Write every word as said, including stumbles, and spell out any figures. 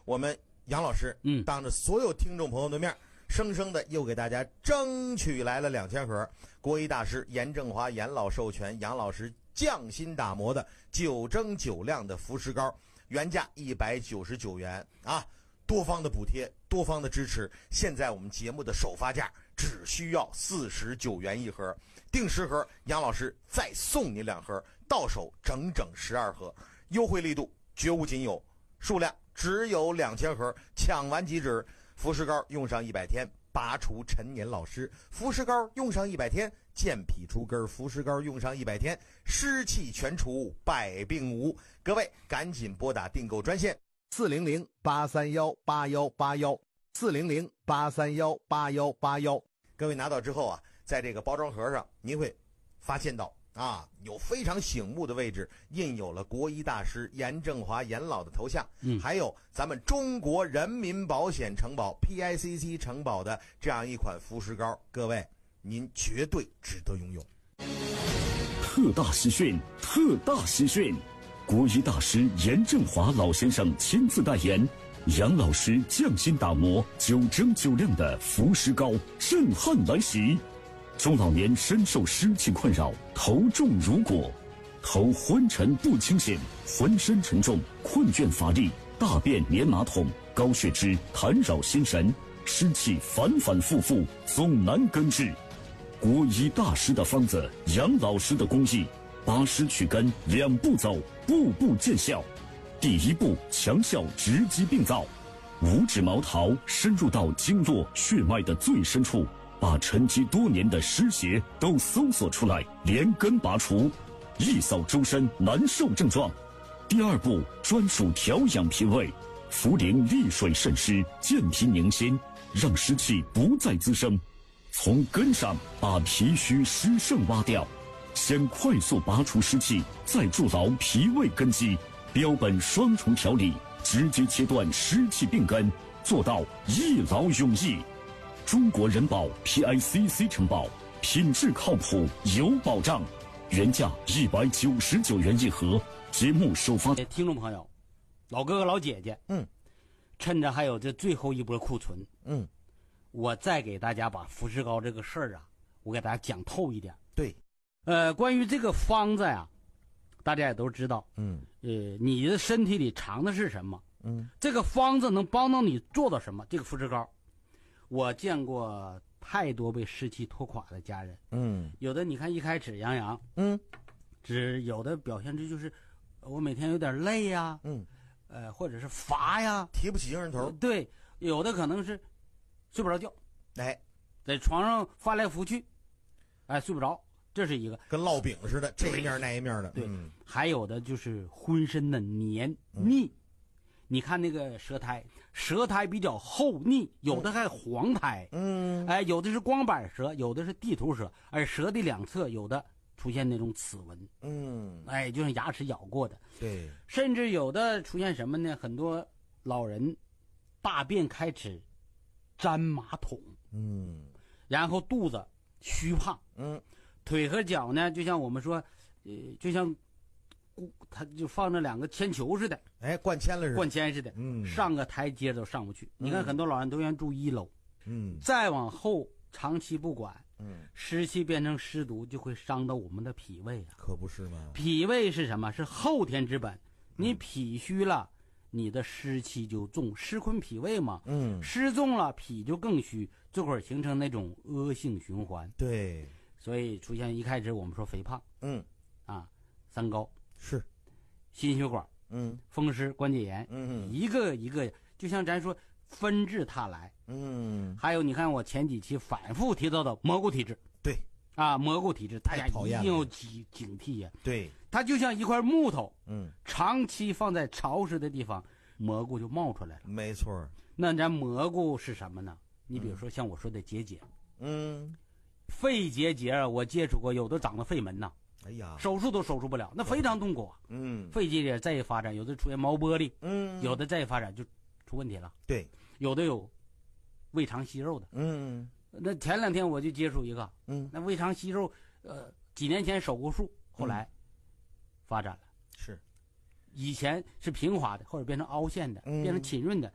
我们杨老师， 嗯， 当着所有听众朋友的面，生生的又给大家争取来了两千盒国医大师严正华严老授权杨老师匠心打磨的九蒸九亮的福石膏，原价一百九十九元啊，多方的补贴，多方的支持，现在我们节目的首发价只需要四十九元一盒，定十盒，杨老师再送你两盒，到手整整十二盒，优惠力度绝无仅有，数量只有两千盒，抢完即止。福石膏用上一百天，拔除陈年老湿；福石膏用上一百天，健脾除根；福石膏用上一百天，湿气全除，百病无。各位赶紧拨打订购专线四零零八三幺八幺八幺四零零八三幺八幺八幺。各位拿到之后啊，在这个包装盒上，您会发现到啊，有非常醒目的位置印有了国医大师严正华严老的头像， 嗯， 还有咱们中国人民保险承保 P I C C 承保的这样一款福石膏，各位您绝对值得拥有。 特大喜讯，特大喜讯！国医大师严正华老先生亲自代言，杨老师匠心打磨九蒸九亮的福石膏震撼来袭。中老年深受湿气困扰，头重如裹，头昏沉不清醒，浑身沉重，困倦乏力，大便黏马桶，高血脂弹扰心神，湿气反反复复，总难根治。国医大师的方子，杨老师的工艺，拔湿去根两步走，步步见效。第一步，强效直击病灶，五指毛桃深入到经络血脉的最深处，把沉积多年的湿邪都搜索出来，连根拔除，一扫周身难受症状。第二步，专属调养脾胃，茯苓利水渗湿，健脾宁心，让湿气不再滋生，从根上把脾虚湿盛挖掉，先快速拔除湿气，再筑牢脾胃根基，标本双重调理，直接切断湿气病根，做到一劳永逸。中国人保 P I C C 承保，品质靠谱，有保障。原价一百九十九元一盒。节目首发， 听众朋友，老哥哥老姐姐， 嗯， 趁着还有这最后一波库存， 嗯， 我再给大家把福石膏这个事儿啊，我给大家讲透一点。 对， 呃，关于这个方子呀，大家也都知道， 嗯， 呃，你的身体里藏的是什么？ 嗯， 这个方子能帮到你做到什么？这个福石膏。我见过太多被湿气拖垮的家人， 嗯， 有的你看一开始洋洋， 嗯， 只有的表现这就是我每天有点累呀， 嗯， 呃，或者是乏呀， 提不起精神头， 对，有的可能是睡不着觉， 哎， 在床上翻来覆去，哎，睡不着，这是一个跟烙饼似的，这一面那一面的， 对， 嗯， 还有的就是浑身的黏腻。嗯，你看那个舌苔，舌苔比较厚腻，有的还黄苔， 嗯， 哎，有的是光板舌，有的是地图舌，而舌的两侧有的出现那种齿纹， 嗯， 哎，就像牙齿咬过的， 对， 甚至有的出现什么呢？很多老人大便开始沾马桶， 嗯， 然后肚子虚胖， 嗯， 腿和脚呢，就像我们说，呃，就像。他就放着两个铅球似的， 哎，灌铅了似的， 灌铅似的，嗯，上个台阶都上不去。嗯，你看很多老人都愿住一楼，嗯，再往后长期不管，嗯，湿气变成湿毒，就会伤到我们的脾胃啊， 可不是吗？ 脾胃是什么？是后天之本。你脾虚了，你的湿气就重，湿坤脾胃嘛，嗯，湿重了，脾就更虚，这会儿形成那种恶性循环。 对， 所以出现一开始我们说肥胖，嗯，啊，三高。 是， 心血管，嗯，风湿关节炎，嗯，一个一个，就像咱说纷至沓来，嗯，还有你看我前几期反复提到的蘑菇体质， 对， 啊，蘑菇体质大家一定要警警惕呀， 对， 它就像一块木头，嗯，长期放在潮湿的地方，蘑菇就冒出来了， 没错。 那咱蘑菇是什么呢？你比如说像我说的结节，嗯，肺结节我接触过，有的长了肺门呐。 哎呀， 手术都手术不了，那非常痛苦啊。嗯，肺结节再一发展，有的出现毛玻璃，嗯，有的再一发展就出问题了。 对， 有的有胃肠息肉的。嗯，那前两天我就接触一个，嗯，那胃肠息肉，呃，几年前手过术，后来发展了。 是， 以前是平滑的，后者变成凹陷的，变成浸润的，